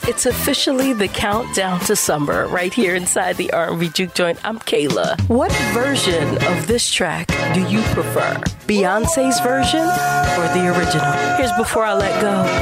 It's officially the countdown to summer right here inside the R&B Juke Joint. I'm Kayla. What version of this track do you prefer? Beyonce's version or the original? Here's Before I Let Go.